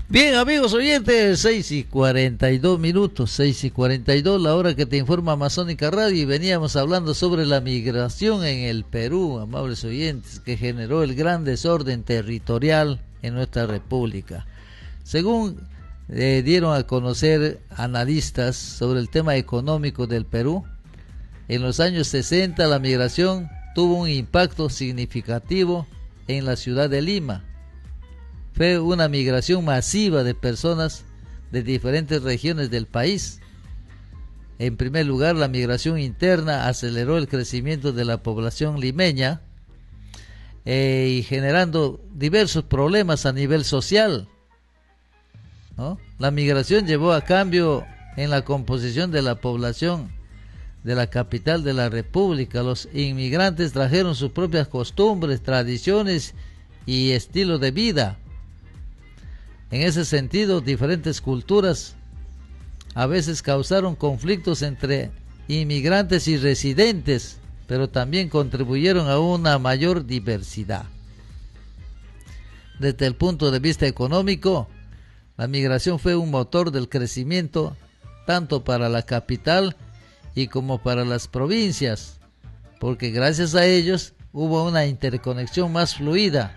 Bien, amigos oyentes, 6:42, 6:42, la hora que te informa Amazónica Radio, y veníamos hablando sobre la migración en el Perú, amables oyentes, que generó el gran desorden territorial en nuestra república. Según dieron a conocer analistas sobre el tema económico del Perú, en los años 60 la migración tuvo un impacto significativo en la ciudad de Lima. Fue una migración masiva de personas de diferentes regiones del país. En primer lugar, la migración interna aceleró el crecimiento de la población limeña y generando diversos problemas a nivel social, ¿no? La migración llevó a cambio en la composición de la población de la capital de la República. Los inmigrantes trajeron sus propias costumbres, tradiciones y estilo de vida. En ese sentido, diferentes culturas a veces causaron conflictos entre inmigrantes y residentes, pero también contribuyeron a una mayor diversidad. Desde el punto de vista económico, la migración fue un motor del crecimiento tanto para la capital y como para las provincias, porque gracias a ellos hubo una interconexión más fluida,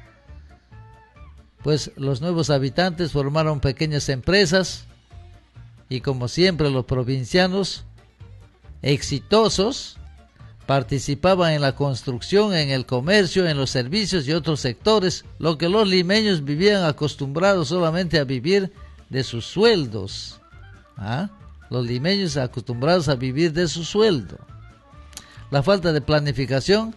pues los nuevos habitantes formaron pequeñas empresas y, como siempre, los provincianos exitosos participaban en la construcción, en el comercio, en los servicios y otros sectores, lo que los limeños vivían acostumbrados solamente a vivir de sus sueldos. Los limeños acostumbrados a vivir de su sueldo. La falta de planificación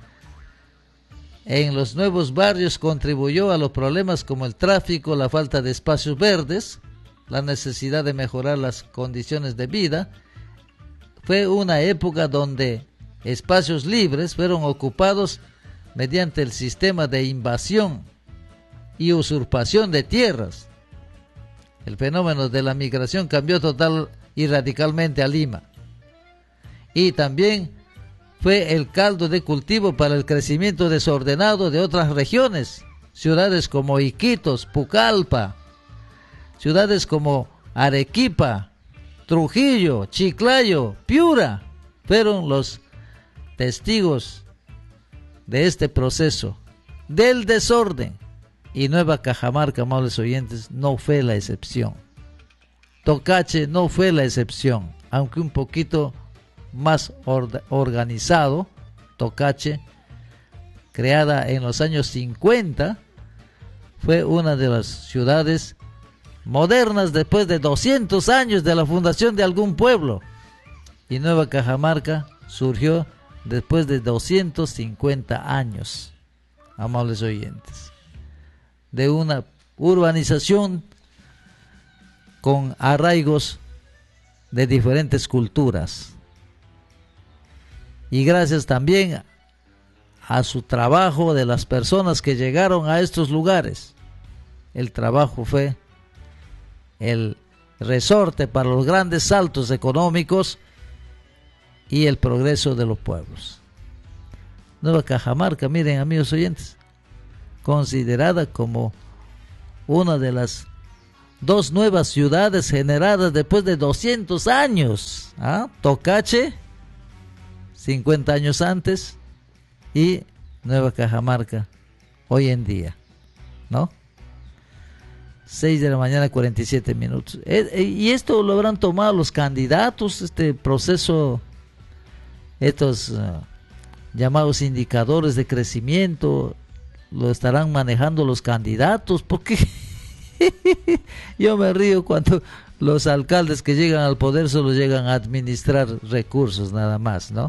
en los nuevos barrios contribuyó a los problemas como el tráfico, la falta de espacios verdes, la necesidad de mejorar las condiciones de vida. Fue una época donde espacios libres fueron ocupados mediante el sistema de invasión y usurpación de tierras. El fenómeno de la migración cambió total y radicalmente a Lima. Y también fue el caldo de cultivo para el crecimiento desordenado de otras regiones. Ciudades como Iquitos, Pucallpa, ciudades como Arequipa, Trujillo, Chiclayo, Piura, fueron los testigos de este proceso, del desorden. Y Nueva Cajamarca, amables oyentes, no fue la excepción. Tocache no fue la excepción, aunque un poquito más organizado. Tocache, creada en los años 50, fue una de las ciudades modernas después de 200 años de la fundación de algún pueblo. Y Nueva Cajamarca surgió después de 250 años, amables oyentes, de una urbanización con arraigos de diferentes culturas. Y gracias también a su trabajo de las personas que llegaron a estos lugares. El trabajo fue el resorte para los grandes saltos económicos y el progreso de los pueblos. Nueva Cajamarca, miren, amigos oyentes, considerada como una de las dos nuevas ciudades generadas después de 200 años. Tocache, 50 años antes, y Nueva Cajamarca, hoy en día, ¿no? 6 de la mañana, 47 minutos. Y esto lo habrán tomado los candidatos, este proceso, estos llamados indicadores de crecimiento, lo estarán manejando los candidatos, porque yo me río cuando los alcaldes que llegan al poder solo llegan a administrar recursos nada más, ¿no?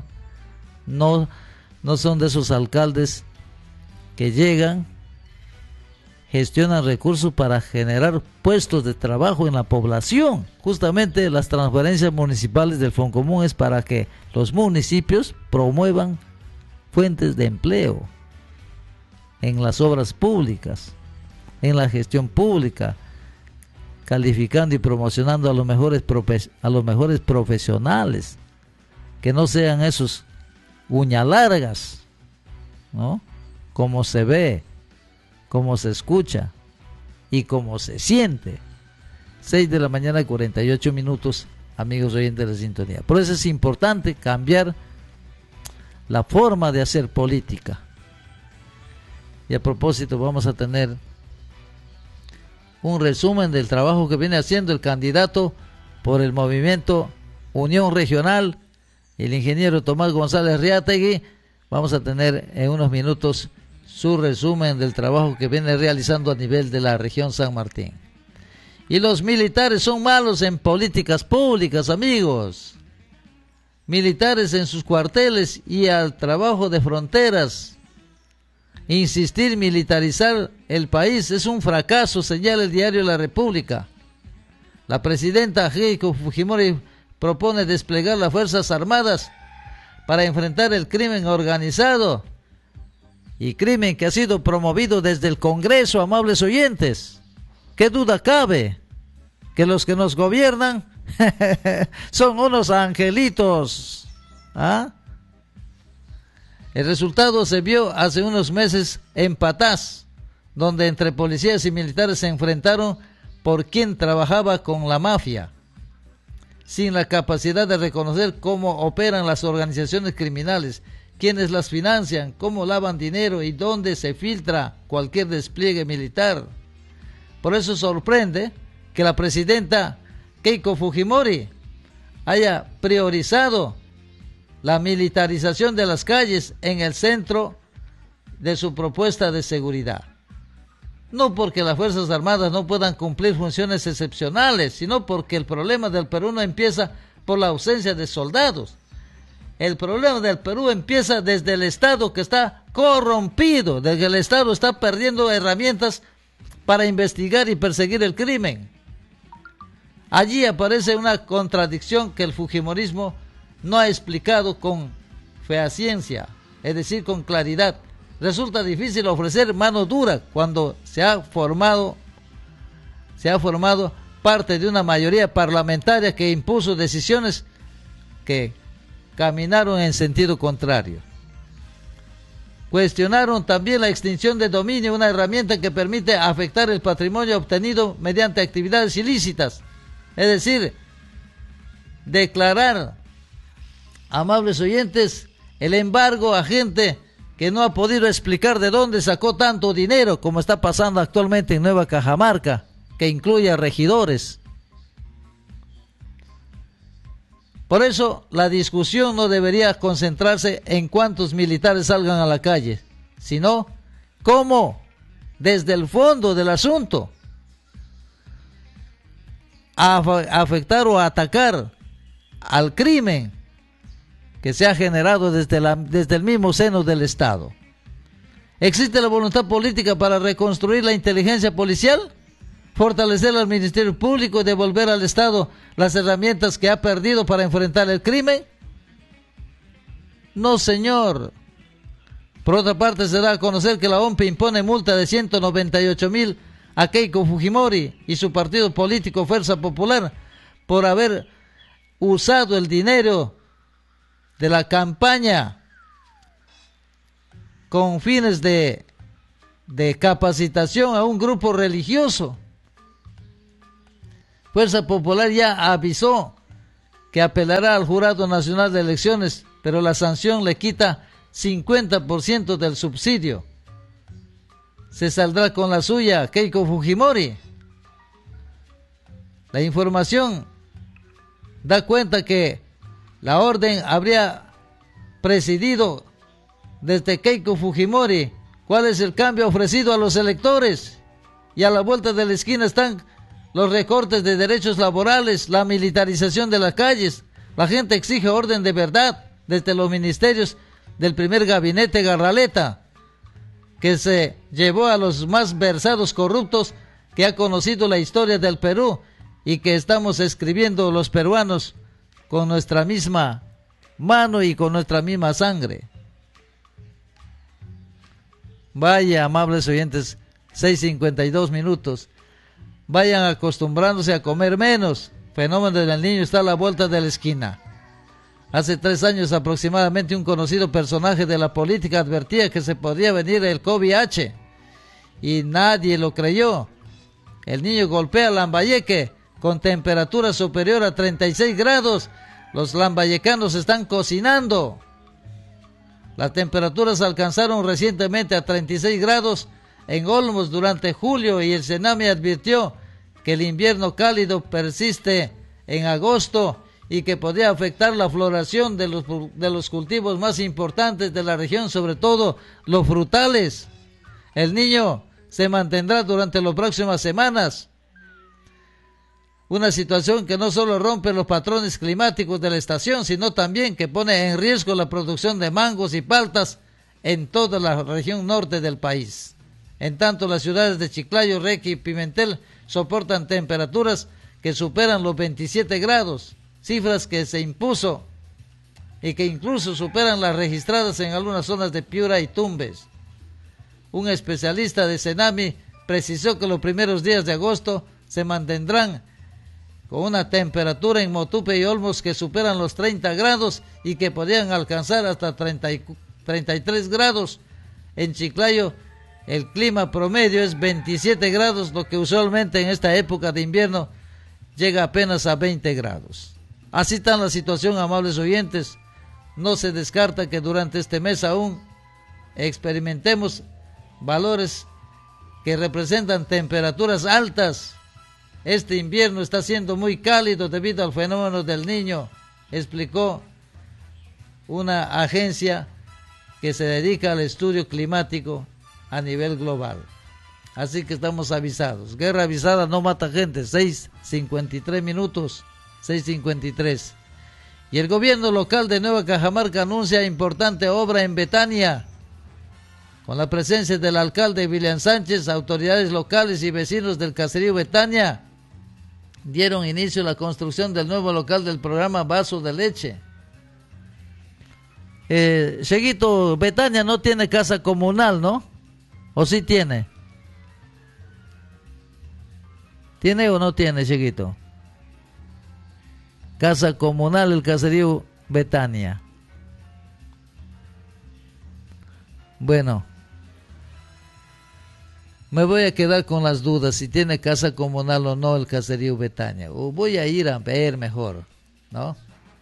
No son de esos alcaldes que llegan, gestionan recursos para generar puestos de trabajo en la población. Justamente las transferencias municipales del Foncomún es para que los municipios promuevan fuentes de empleo en las obras públicas, en la gestión pública, calificando y promocionando a los mejores profesionales, que no sean esos uña largas, ¿no? Como se ve, como se escucha, y como se siente. 6 de la mañana, 48 minutos, amigos oyentes de la sintonía. Por eso es importante cambiar la forma de hacer política. Y a propósito, vamos a tener un resumen del trabajo que viene haciendo el candidato por el movimiento Unión Regional, el ingeniero Tomás González Riátegui. Vamos a tener en unos minutos su resumen del trabajo que viene realizando a nivel de la región San Martín. Y los militares son malos en políticas públicas, amigos. Militares en sus cuarteles y al trabajo de fronteras. Insistir militarizar el país es un fracaso, señala el diario La República. La presidenta Keiko Fujimori propone desplegar las Fuerzas Armadas para enfrentar el crimen organizado y crimen que ha sido promovido desde el Congreso, amables oyentes. ¿Qué duda cabe que los que nos gobiernan son unos angelitos? ¿Ah? El resultado se vio hace unos meses en Patás, donde entre policías y militares se enfrentaron por quién trabajaba con la mafia, sin la capacidad de reconocer cómo operan las organizaciones criminales, quiénes las financian, cómo lavan dinero y dónde se filtra cualquier despliegue militar. Por eso sorprende que la presidenta Keiko Fujimori haya priorizado la militarización de las calles en el centro de su propuesta de seguridad. No porque las Fuerzas Armadas no puedan cumplir funciones excepcionales, sino porque el problema del Perú no empieza por la ausencia de soldados. El problema del Perú empieza desde el Estado, que está corrompido, desde que el Estado está perdiendo herramientas para investigar y perseguir el crimen. Allí aparece una contradicción que el fujimorismo no ha explicado con fehaciencia, es decir, con claridad. Resulta difícil ofrecer mano dura cuando se ha formado parte de una mayoría parlamentaria que impuso decisiones que caminaron en sentido contrario. Cuestionaron también la extinción de dominio, una herramienta que permite afectar el patrimonio obtenido mediante actividades ilícitas. Es decir, declarar, amables oyentes, el embargo a gente que no ha podido explicar de dónde sacó tanto dinero, como está pasando actualmente en Nueva Cajamarca, que incluye a regidores. Por eso la discusión no debería concentrarse en cuántos militares salgan a la calle, sino cómo, desde el fondo del asunto, afectar o atacar al crimen que se ha generado desde el mismo seno del Estado. ¿Existe la voluntad política para reconstruir la inteligencia policial? ¿Fortalecer al Ministerio Público y devolver al Estado las herramientas que ha perdido para enfrentar el crimen? No, señor. Por otra parte, se da a conocer que la OMP impone multa de 198,000 a Keiko Fujimori y su partido político Fuerza Popular por haber usado el dinero de la campaña con fines de capacitación a un grupo religioso. Fuerza Popular ya avisó que apelará al Jurado Nacional de Elecciones, pero la sanción le quita 50% del subsidio. Se saldrá con la suya Keiko Fujimori. La información da cuenta que la orden habría presidido desde Keiko Fujimori. ¿Cuál es el cambio ofrecido a los electores? Y a la vuelta de la esquina están los recortes de derechos laborales, la militarización de las calles. La gente exige orden de verdad desde los ministerios del primer gabinete Garraleta, que se llevó a los más versados corruptos que ha conocido la historia del Perú y que estamos escribiendo los peruanos con nuestra misma mano y con nuestra misma sangre. Vaya, amables oyentes, 6:52 minutos. Vayan acostumbrándose a comer menos. Fenómeno del Niño está a la vuelta de la esquina. Hace 3 años aproximadamente un conocido personaje de la política advertía que se podría venir el COVID-19 y nadie lo creyó. El Niño golpea Lambayeque con temperatura superior a 36 grados. Los lambayecanos están cocinando. Las temperaturas alcanzaron recientemente a 36 grados en Olmos durante julio y el Senami advirtió que el invierno cálido persiste en agosto y que podría afectar la floración de los cultivos más importantes de la región, sobre todo los frutales. El Niño se mantendrá durante las próximas semanas. Una situación que no solo rompe los patrones climáticos de la estación, sino también que pone en riesgo la producción de mangos y paltas en toda la región norte del país. En tanto, las ciudades de Chiclayo, Requi y Pimentel soportan temperaturas que superan los 27 grados, cifras que se impuso y que incluso superan las registradas en algunas zonas de Piura y Tumbes. Un especialista de Senami precisó que los primeros días de agosto se mantendrán con una temperatura en Motupe y Olmos que superan los 30 grados y que podrían alcanzar hasta 33 grados. En Chiclayo el clima promedio es 27 grados, lo que usualmente en esta época de invierno llega apenas a 20 grados. Así está la situación, amables oyentes. No se descarta que durante este mes aún experimentemos valores que representan temperaturas altas. Este invierno está siendo muy cálido debido al fenómeno del Niño, explicó una agencia que se dedica al estudio climático a nivel global. Así que estamos avisados. Guerra avisada no mata gente. 6:53 minutos. 6:53. Y el gobierno local de Nueva Cajamarca anuncia importante obra en Betania. Con la presencia del alcalde William Sánchez, autoridades locales y vecinos del caserío Betania dieron inicio a la construcción del nuevo local del programa Vaso de Leche. Cheguito, Betania no tiene casa comunal, ¿no? ¿O sí tiene? ¿Tiene o no tiene, Cheguito? Casa comunal, el caserío Betania. Bueno, me voy a quedar con las dudas si tiene casa comunal o no el caserío Betania. O voy a ir a ver mejor, ¿no?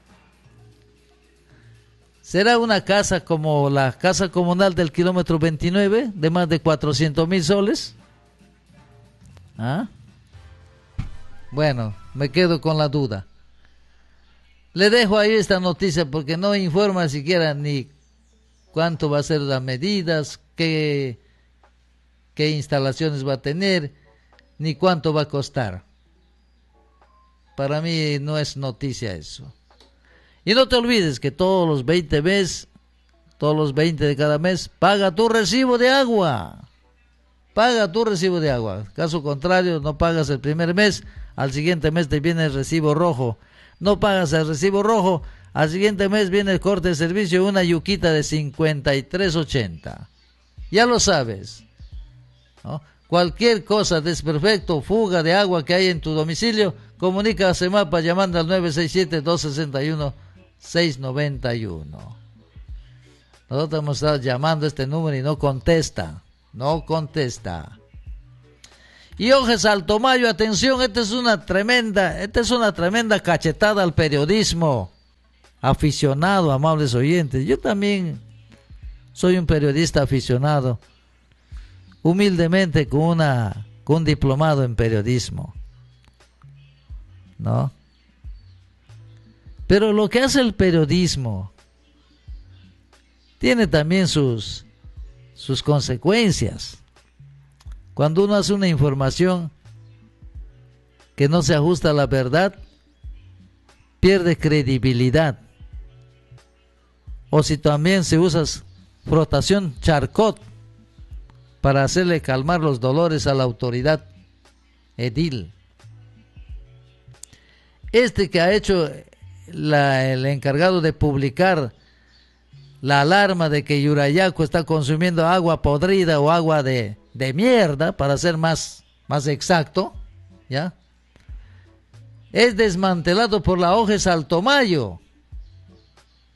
¿Será una casa como la casa comunal del kilómetro 29 de más de 400,000 soles? ¿Ah? Bueno, me quedo con la duda. Le dejo ahí esta noticia porque no informa siquiera ni cuánto va a ser las medidas, qué instalaciones va a tener, ni cuánto va a costar. Para mí no es noticia eso. Y no te olvides que todos los 20 de cada mes, paga tu recibo de agua. Paga tu recibo de agua. Caso contrario, no pagas el primer mes, al siguiente mes te viene el recibo rojo. No pagas el recibo rojo, al siguiente mes viene el corte de servicio y una yuquita de 53.80. Ya lo sabes, ¿no? Cualquier cosa, desperfecto, fuga de agua que hay en tu domicilio, comunica a CEMAPA llamando al 967-261-691. Nosotros hemos estado llamando a este número y no contesta. Y Oje Saltomayo, atención, esta es una tremenda cachetada al periodismo aficionado, amables oyentes. Yo también soy un periodista aficionado, humildemente con un diplomado en periodismo, ¿no? Pero lo que hace el periodismo tiene también sus consecuencias. Cuando uno hace una información que no se ajusta a la verdad, pierde credibilidad. O si también se usa frotación charcot para hacerle calmar los dolores a la autoridad edil. Este que ha hecho el encargado de publicar la alarma de que Yurayaco está consumiendo agua podrida o agua de mierda, para ser más exacto, ¿ya? Es desmantelado por la Oje Saltomayo.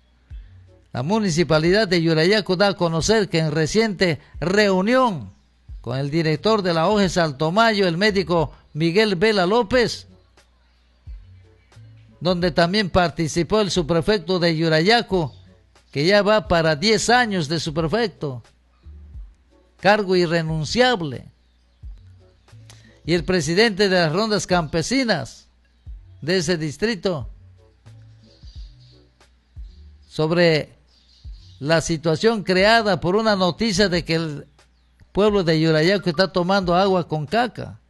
La municipalidad de Yurayaco da a conocer que en reciente reunión con el director de la ONG Saltomayo, el médico Miguel Vela López, donde también participó el subprefecto de Yurayacu, que ya va para 10 años de subprefecto, cargo irrenunciable, y el presidente de las rondas campesinas de ese distrito, sobre la situación creada por una noticia de que el pueblo de Yurayacu está tomando agua con caca.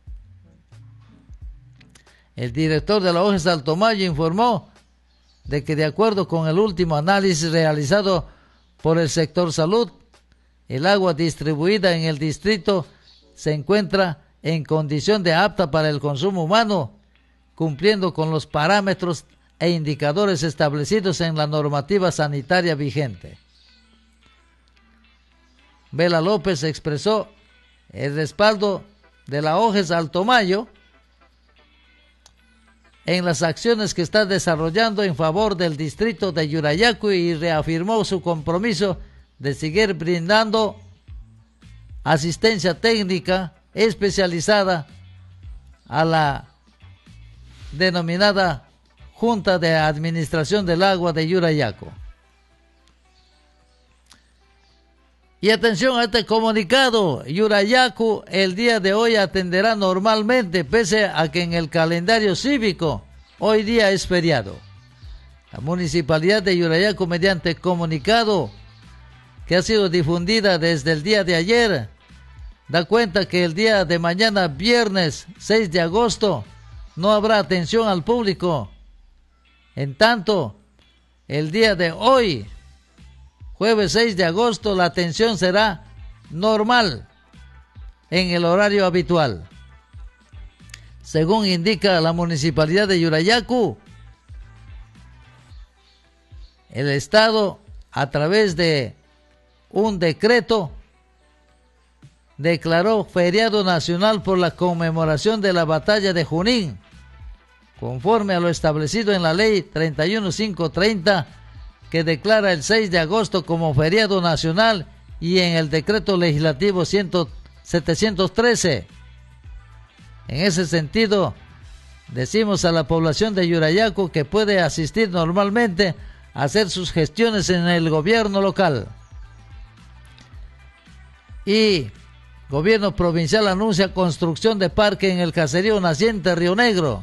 El director de la ONG Saltomayo informó de que, de acuerdo con el último análisis realizado por el sector salud, el agua distribuida en el distrito se encuentra en condición de apta para el consumo humano, cumpliendo con los parámetros e indicadores establecidos en la normativa sanitaria vigente. Vela López expresó el respaldo de la ONG Saltomayo en las acciones que está desarrollando en favor del distrito de Yurayacu y reafirmó su compromiso de seguir brindando asistencia técnica especializada a la denominada Junta de Administración del Agua de Yurayacu. Y atención a este comunicado: Yurayacu el día de hoy atenderá normalmente, pese a que en el calendario cívico hoy día es feriado. La municipalidad de Yurayacu, mediante comunicado que ha sido difundida desde el día de ayer, da cuenta que el día de mañana, viernes 6 de agosto, no habrá atención al público. En tanto, el día de hoy, jueves 6 de agosto, la atención será normal en el horario habitual. Según indica la municipalidad de Yurayacu, el Estado, a través de un decreto, declaró feriado nacional por la conmemoración de la batalla de Junín, conforme a lo establecido en la ley 31530, que declara el 6 de agosto como feriado nacional, y en el decreto legislativo 713. En ese sentido, decimos a la población de Yurayacu que puede asistir normalmente a hacer sus gestiones en el gobierno local. Y gobierno provincial anuncia construcción de parque en el caserío naciente Río Negro.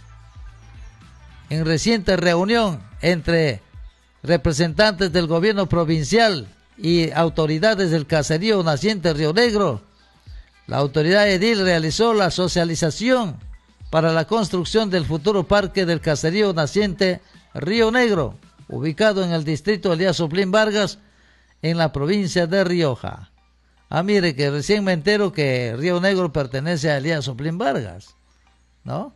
En reciente reunión entre representantes del gobierno provincial y autoridades del caserío naciente Río Negro, la autoridad edil realizó la socialización para la construcción del futuro parque del caserío naciente Río Negro, ubicado en el distrito Elías Soplín Vargas, en la provincia de Rioja. Mire que recién me entero que Río Negro pertenece a Elías Soplín Vargas, ¿no?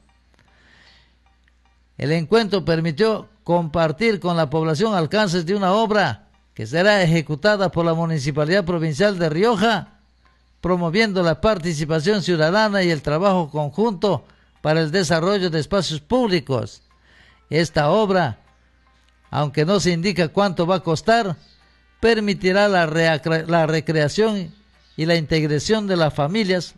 El encuentro permitió compartir con la población alcances de una obra que será ejecutada por la Municipalidad Provincial de Rioja, promoviendo la participación ciudadana y el trabajo conjunto para el desarrollo de espacios públicos. Esta obra, aunque no se indica cuánto va a costar, permitirá la recreación y la integración de las familias,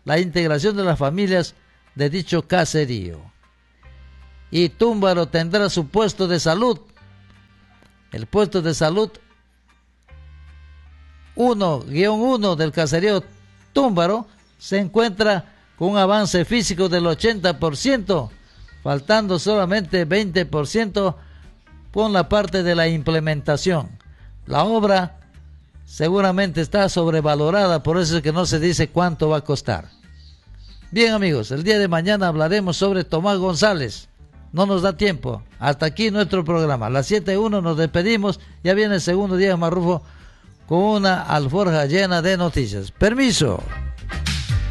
de dicho caserío. Y Túmbaro tendrá su puesto de salud. El puesto de salud 1-1 del caserío Túmbaro se encuentra con un avance físico del 80%, faltando solamente 20% con la parte de la implementación. La obra seguramente está sobrevalorada, por eso es que no se dice cuánto va a costar. Bien, amigos, el día de mañana hablaremos sobre Tomás González. No nos da tiempo. Hasta aquí nuestro programa. A las 7:01 nos despedimos. Ya viene el segundo día, Marrufo, con una alforja llena de noticias. Permiso.